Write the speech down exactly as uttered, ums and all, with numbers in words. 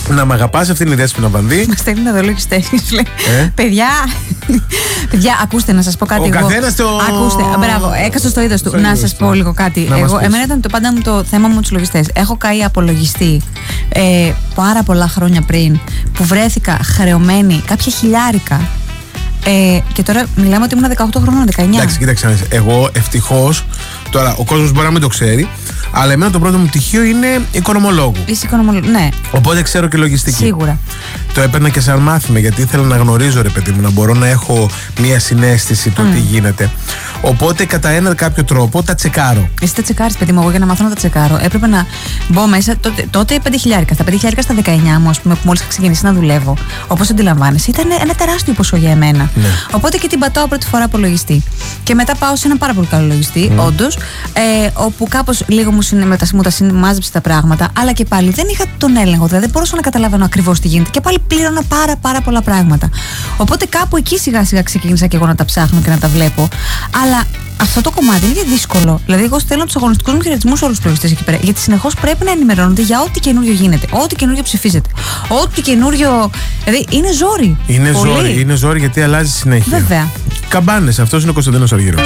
Να μ' αγαπάς, αυτή είναι η Δέσποινα Βανδύ. Μα στέλνουν εδώ λογιστές. Ε? Παιδιά, παιδιά, ακούστε να σας πω κάτι. Ο καθένας το. Ακούστε, μπράβο, έκαστο στο είδος του. Να σας πω λίγο κάτι. Εγώ, εμένα ήταν το πάντα μου το θέμα μου με τους λογιστές. Έχω καεί από λογιστή ε, πάρα πολλά χρόνια πριν που βρέθηκα χρεωμένη κάποια χιλιάρικα. Ε, και τώρα μιλάμε ότι ήμουν δεκαοκτώ χρόνων, δεκαεννιά. Εντάξει, κοίταξε. Εγώ ευτυχώς. Τώρα ο κόσμος μπορεί να μην το ξέρει. Αλλά εμένα το πρώτο μου πτυχίο είναι οικονομολόγου. Είσαι οικονομολόγου, ναι. Οπότε ξέρω και λογιστική. Σίγουρα. Το έπαιρνα και σαν μάθημα, γιατί ήθελα να γνωρίζω, ρε παιδί μου, να μπορώ να έχω μία συναίσθηση του mm. τι γίνεται. Οπότε κατά έναν κάποιο τρόπο τα τσεκάρω. Εσύ τα τσεκάρεις, παιδί μου. Εγώ για να μάθω να τα τσεκάρω έπρεπε να μπω μέσα. Τότε, τότε πέντε χιλιάρικα. Στα πέντε χιλιάρικα στα δεκαεννιά μου, ας πούμε, που μόλις είχα ξεκινήσει να δουλεύω. Όπως αντιλαμβάνεσαι, ήταν ένα τεράστιο ποσό για εμένα. Ναι. Οπότε και την πατάω πρώτη φορά από λογιστή. Και μετά πάω σε ένα πάρα πολύ καλό λογιστή, mm. όντως, ε, όπου κάπως λίγο μου, συνε, μου τα συμμάζεψε τα πράγματα, αλλά και πάλι δεν είχα τον έλεγχο. Δηλαδή δεν μπορούσα να καταλαβαίνω ακριβώς τι γίνεται. Και πάλι πλήρωνα πάρα, πάρα πολλά πράγματα. Οπότε κάπου εκεί σιγά σιγά ξεκίνησα και εγώ να τα ψάχνω και να τα βλέπω. Αλλά αυτό το κομμάτι είναι δύσκολο. Δηλαδή, εγώ στέλνω τους αγωνιστικούς μου χαιρετισμούς σε όλους τους λογιστές εκεί πέρα. Γιατί συνεχώς πρέπει να ενημερώνονται για ό,τι καινούριο γίνεται, ό,τι καινούριο ψηφίζεται, ό,τι καινούριο. Δηλαδή, είναι ζόρι. Είναι ζόρι, είναι ζόρι γιατί αλλάζει συνέχεια. Βέβαια. Καμπάνες, αυτός είναι ο Κωνσταντίνος Αργύρος.